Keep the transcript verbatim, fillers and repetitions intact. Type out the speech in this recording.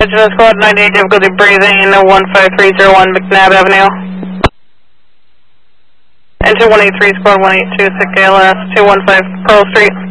Attention Squad ninety-eight, difficulty breathing, one five three zero one McNabb Avenue. Engine one eight three, Squad one eight two, sick A L S, two one five Pearl Street.